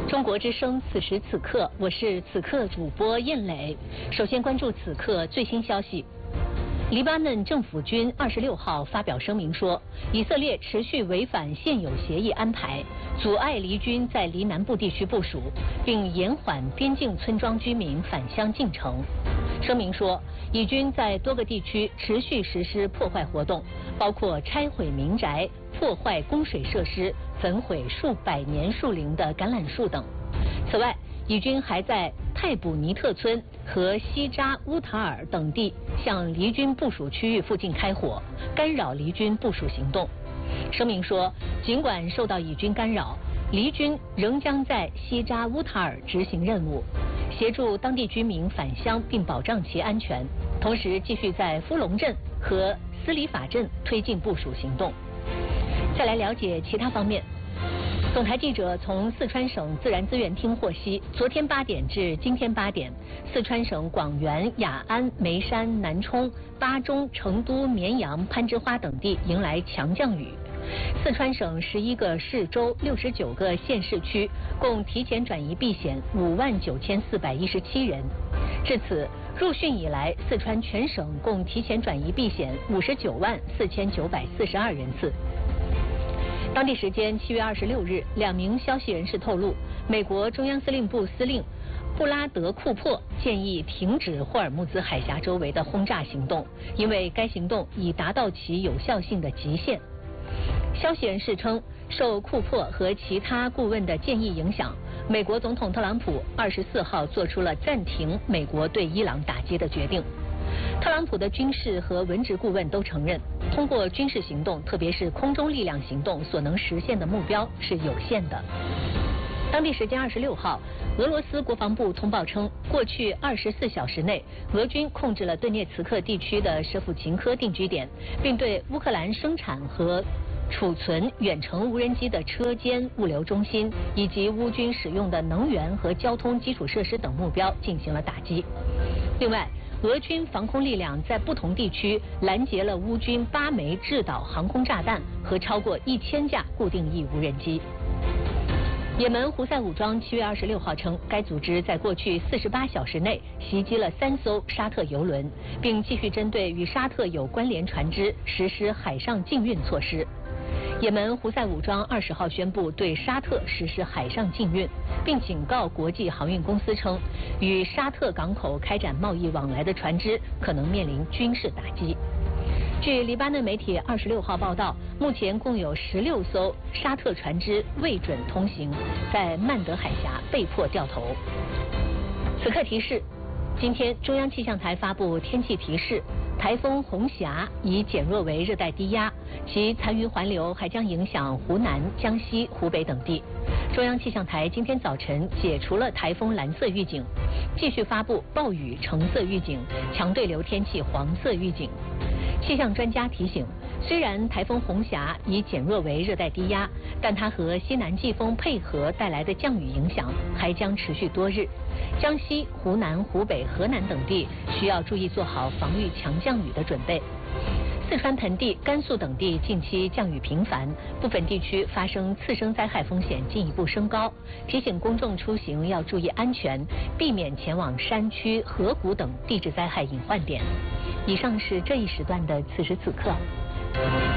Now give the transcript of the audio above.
中国之声此时此刻，我是此刻主播燕磊。首先关注此刻最新消息。黎巴嫩政府军26号发表声明说，以色列持续违反现有协议安排，阻碍黎军在黎南部地区部署，并延缓边境村庄居民返乡进程。声明说，以军在多个地区持续实施破坏活动，包括拆毁民宅、破坏供水设施、焚毁数百年树龄的橄榄树等。此外，以军还在泰卜尼特村和西扎乌塔尔等地向黎军部署区域附近开火，干扰黎军部署行动。声明说，尽管受到以军干扰，黎军仍将在西扎乌塔尔执行任务，协助当地居民返乡并保障其安全，同时继续在夫龙镇和斯里法镇推进部署行动。再来了解其他方面。总台记者从四川省自然资源厅获悉，昨天8点至今天8点，四川省广元、雅安、眉山、南充、巴中、成都、绵阳、攀枝花等地迎来强降雨。四川省11个市州、69个县市区共提前转移避险59417人。至此，入汛以来，四川全省共提前转移避险594942人次。当地时间7月26日，2名消息人士透露，美国中央司令部司令布拉德·库珀建议停止霍尔木兹海峡周围的轰炸行动，因为该行动已达到其有效性的极限。消息人士称，受库珀和其他顾问的建议影响，美国总统特朗普24号做出了暂停美国对伊朗打击的决定。特朗普的军事和文职顾问都承认，通过军事行动，特别是空中力量行动所能实现的目标是有限的。当地时间26号，俄罗斯国防部通报称，过去24小时内，俄军控制了顿涅茨克地区的舍甫琴科定居点，并对乌克兰生产和储存远程无人机的车间、物流中心以及乌军使用的能源和交通基础设施等目标进行了打击。另外，俄军防空力量在不同地区拦截了乌军8枚制导航空炸弹和超过1000架固定翼无人机。也门胡塞武装7月26号称，该组织在过去48小时内袭击了3艘沙特油轮，并继续针对与沙特有关联船只实施海上禁运措施。也门胡塞武装20号宣布对沙特实施海上禁运，并警告国际航运公司称，与沙特港口开展贸易往来的船只可能面临军事打击。据黎巴嫩媒体26号报道，目前共有16艘沙特船只未准通行，在曼德海峡被迫掉头。此刻提示：今天中央气象台发布天气提示，台风红霞已减弱为热带低压，其残余环流还将影响湖南、江西、湖北等地。中央气象台今天早晨解除了台风蓝色预警，继续发布暴雨橙色预警、强对流天气黄色预警。气象专家提醒，虽然台风红霞已减弱为热带低压，但它和西南季风配合带来的降雨影响还将持续多日。江西、湖南、湖北、河南等地需要注意做好防御强降雨的准备。四川盆地、甘肃等地近期降雨频繁，部分地区发生次生灾害风险进一步升高，提醒公众出行要注意安全，避免前往山区、河谷等地质灾害隐患点。以上是这一时段的此时此刻。